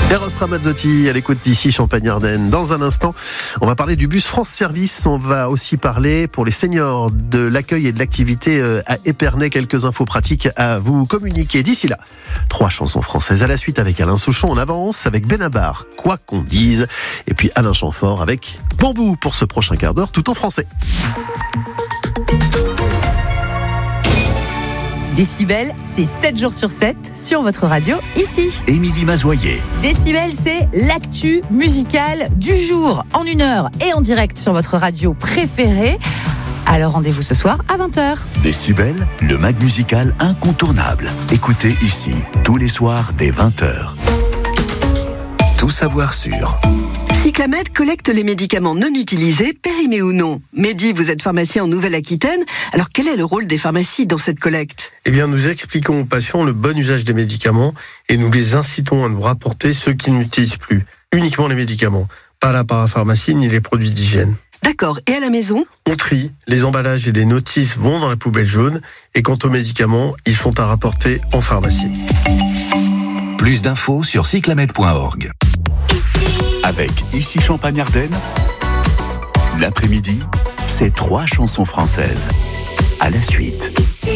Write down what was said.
Eros Ramazzotti à l'écoute d'ici Champagne-Ardenne. Dans un instant, on va parler du bus France Service. On va aussi parler pour les seniors de l'accueil et de l'activité à Épernay. Quelques infos pratiques à vous communiquer. D'ici là, 3 chansons françaises à la suite avec Alain Souchon. On avance avec Benabar, quoi qu'on dise. Et puis Alain Chamfort avec Bambou pour ce prochain quart d'heure tout en français. Décibel, c'est 7 jours sur 7 sur votre radio, ici. Émilie Mazoyer. Décibel, c'est l'actu musicale du jour, en 1 heure et en direct sur votre radio préférée. Alors rendez-vous ce soir à 20h. Décibel, le mag musical incontournable. Écoutez ici, tous les soirs dès 20h. Tout savoir sur... Cyclamed collecte les médicaments non utilisés, périmés ou non. Mehdi, vous êtes pharmacien en Nouvelle-Aquitaine. Alors quel est le rôle des pharmacies dans cette collecte ? Eh bien, nous expliquons aux patients le bon usage des médicaments et nous les incitons à nous rapporter ceux qui n'utilisent plus. Uniquement les médicaments, pas la parapharmacie ni les produits d'hygiène. D'accord. Et à la maison ? On trie, les emballages et les notices vont dans la poubelle jaune et quant aux médicaments, ils sont à rapporter en pharmacie. Plus d'infos sur cyclamed.org. Avec Ici Champagne-Ardenne, l'après-midi, c'est 3 chansons françaises. À la suite.